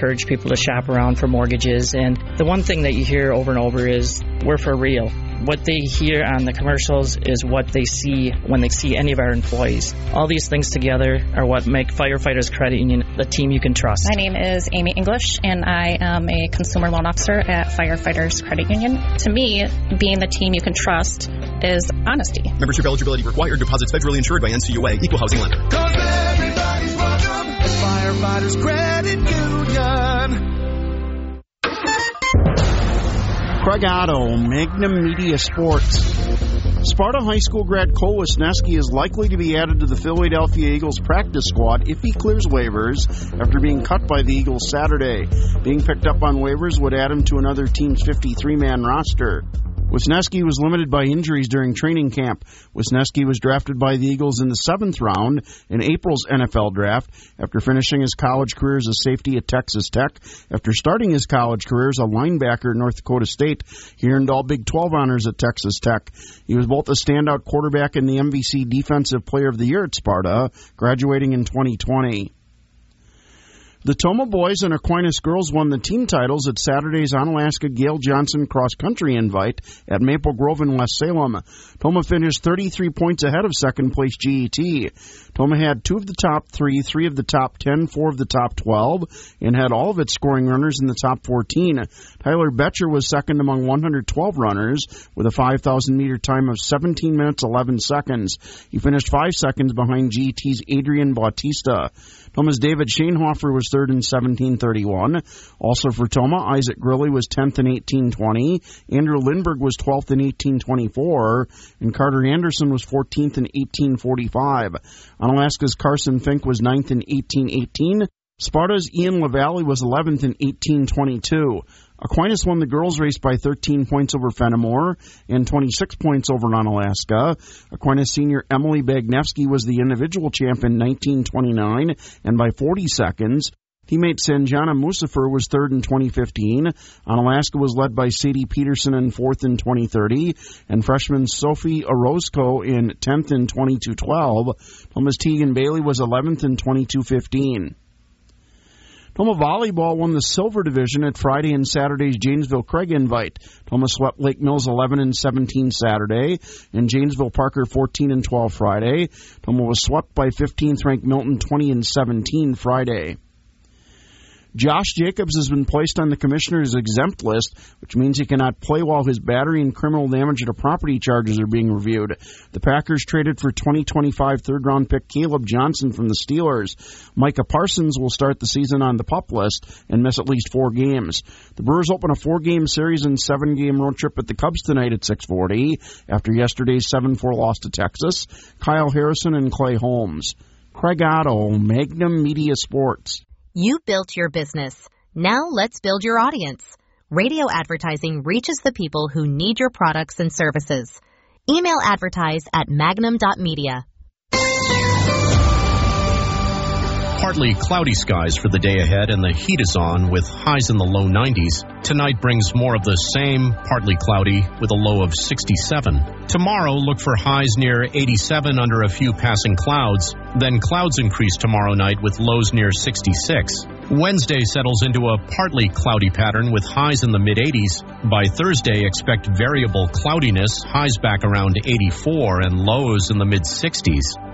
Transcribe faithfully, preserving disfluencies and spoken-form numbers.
encourage people to shop around for mortgages. And the one thing that you hear over and over is, we're for real. What they hear on the commercials is what they see when they see any of our employees. All these things together are what make Firefighters Credit Union the team you can trust. My name is Amy English, and I am a consumer loan officer at Firefighters Credit Union. To me, being the team you can trust is honesty. Membership eligibility required. Deposits federally insured by N C U A. Equal housing lender. Cause everybody's welcome at Firefighters Credit Union. Craig Otto, Magnum Media Sports. Sparta High School grad Cole Wisniewski is likely to be added to the Philadelphia Eagles practice squad if he clears waivers after being cut by the Eagles Saturday. Being picked up on waivers would add him to another team's fifty-three man roster. Wisniewski was limited by injuries during training camp. Wisniewski was drafted by the Eagles in the seventh round in April's N F L draft after finishing his college career as a safety at Texas Tech. After starting his college career as a linebacker at North Dakota State, he earned all Big twelve honors at Texas Tech. He was both a standout quarterback and the M V C Defensive Player of the Year at Sparta, graduating in twenty twenty. The Tomah boys and Aquinas girls won the team titles at Saturday's Onalaska Gail Johnson Cross Country Invite at Maple Grove in West Salem. Tomah finished thirty-three points ahead of second-place G E T. Tomah had two of the top three, three of the top ten, four of the top twelve, and had all of its scoring runners in the top fourteen. Tyler Betcher was second among one hundred twelve runners with a five thousand meter time of seventeen minutes, eleven seconds. He finished five seconds behind G E T's Adrian Bautista. Tomah's David Schoenhofer was third in seventeen thirty-one. Also for Tomah, Isaac Grilly was tenth in eighteen twenty. Andrew Lindbergh was twelfth in eighteen twenty-four. And Carter Anderson was fourteenth in eighteen forty-five. Onalaska's Carson Fink was ninth in eighteen eighteen. Sparta's Ian LaValle was eleventh in eighteen twenty-two. Aquinas won the girls' race by thirteen points over Fenimore and twenty-six points over Onalaska. Aquinas senior Emily Bagnevsky was the individual champ in nineteen twenty-nine and by forty seconds. Teammate Sanjana Musafer was third in twenty fifteen. Onalaska was led by Sadie Peterson in fourth in twenty thirty, and freshman Sophie Orozco in tenth in twenty-two twelve. Thomas Teagan Bailey was eleventh in twenty-two fifteen. Tomah Volleyball won the silver division at Friday and Saturday's Janesville Craig Invite. Tomah swept Lake Mills eleven and seventeen Saturday, and Janesville Parker fourteen and twelve Friday. Tomah was swept by fifteenth-ranked Milton twenty and seventeen Friday. Josh Jacobs has been placed on the commissioner's exempt list, which means he cannot play while his battery and criminal damage to property charges are being reviewed. The Packers traded for twenty twenty-five third-round pick Caleb Johnson from the Steelers. Micah Parsons will start the season on the PUP list and miss at least four games. The Brewers open a four-game series and seven-game road trip at the Cubs tonight at six forty after yesterday's seven four loss to Texas. Kyle Harrison and Clay Holmes. Craig Otto, Magnum Media Sports. You built your business. Now let's build your audience. Radio advertising reaches the people who need your products and services. Email advertise at magnum dot media. Partly cloudy skies for the day ahead, and the heat is on with highs in the low nineties. Tonight brings more of the same, partly cloudy with a low of sixty-seven. Tomorrow, look for highs near eighty-seven under a few passing clouds. Then clouds increase tomorrow night with lows near sixty-six. Wednesday settles into a partly cloudy pattern with highs in the mid-eighties. By Thursday, expect variable cloudiness, highs back around eighty-four and lows in the mid-sixties.